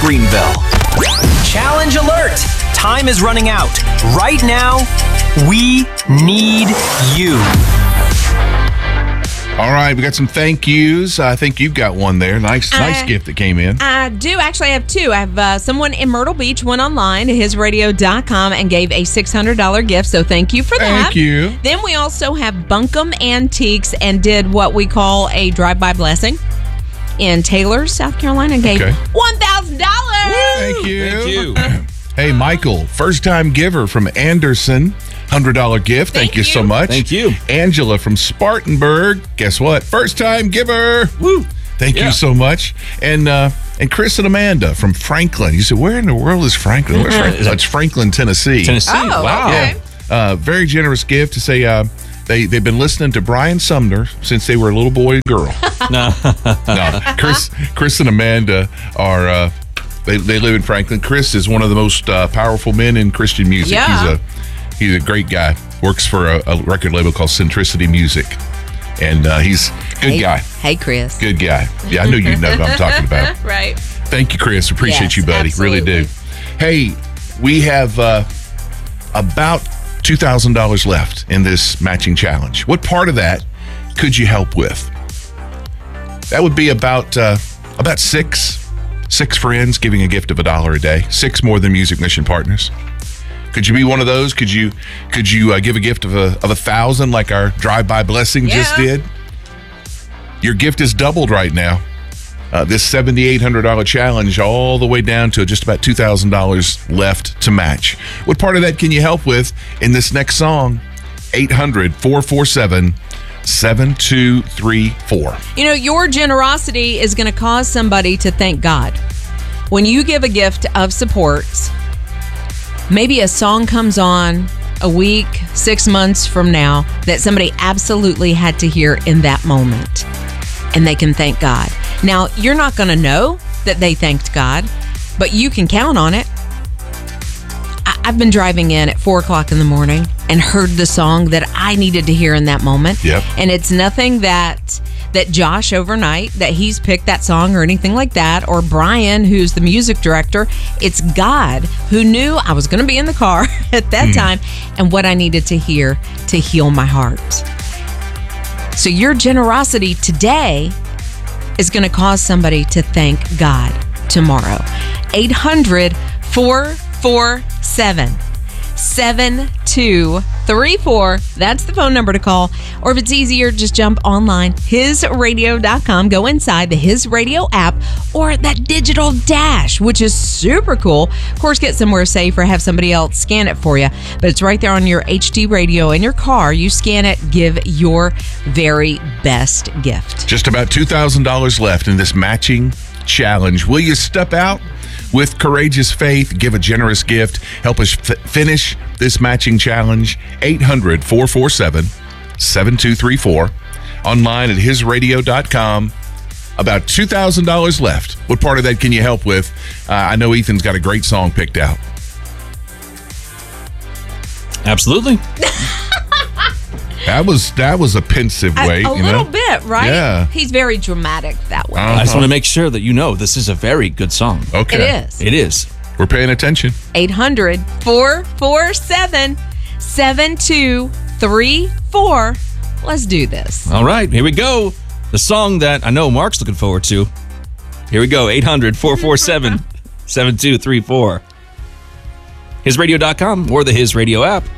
Greenville. Challenge alert! Time is running out. Right now, we need you. All right, we got some thank yous. I think you've got one there. Nice gift that came in. I do. Actually, I have two. I have someone in Myrtle Beach went online to hisradio.com and gave a $600 gift, so thank you for that. Thank you. Then we also have Bunkum Antiques and did what we call a drive-by blessing in Taylor, South Carolina, and gave $1,000. Thank you. Thank you. Hey, Michael, first-time giver from Anderson. $100 gift. Thank you so much. Thank you. Angela from Spartanburg. Guess what? First-time giver. Woo. Thank you so much. And Chris and Amanda from Franklin. You said, where in the world is Franklin? Where's Franklin? It's Franklin, Tennessee. Oh, wow. Okay. Yeah. Very generous gift to say they've been listening to Brian Sumner since they were a little boy and girl. No. No. Chris and Amanda are they live in Franklin. Chris is one of the most powerful men in Christian music. Yeah. He's a great guy. Works for a record label called Centricity Music. And he's a good guy. Hey, Chris. Good guy. Yeah, I knew you know what I'm talking about. Right. Thank you, Chris. Appreciate you, buddy. Absolutely. Really do. Hey, we have about $2,000 left in this matching challenge. What part of that could you help with? That would be about six friends giving a gift of $1 a day. 6 more than Music Mission Partners. Could you be one of those? Could you give a gift of $1,000 like our drive-by blessing just did? Your gift is doubled right now. This $7,800 challenge all the way down to just about $2,000 left to match. What part of that can you help with in this next song? 800-447-7234. You know, your generosity is going to cause somebody to thank God. When you give a gift of support, maybe a song comes on a week, 6 months from now that somebody absolutely had to hear in that moment, and they can thank God. Now, you're not going to know that they thanked God, but you can count on it. I've been driving in at 4 o'clock in the morning and heard the song that I needed to hear in that moment. Yep. And it's nothing that Josh overnight, that he's picked that song or anything like that, or Brian, who's the music director. It's God who knew I was going to be in the car at that time and what I needed to hear to heal my heart. So your generosity today is going to cause somebody to thank God tomorrow. 800-447-7234. That's the phone number to call. Or if it's easier, just jump online, hisradio.com. Go inside the His Radio app or that digital dash, which is super cool. Of course, get somewhere safe or have somebody else scan it for you. But it's right there on your HD radio in your car. You scan it, give your very best gift. Just about $2,000 left in this matching challenge. Will you step out with courageous faith, give a generous gift, help us finish this matching challenge? 800-447-7234. Online at hisradio.com. About $2,000 left. What part of that can you help with? I know Ethan's got a great song picked out. Absolutely. That was a pensive way. A little bit, right? Yeah. He's very dramatic that way. I just want to make sure that you know this is a very good song. Okay. It is. It is. We're paying attention. 800-447-7234. Let's do this. All right, here we go. The song that I know Mark's looking forward to. Here we go. 800-447-7234. HisRadio.com or the His Radio app.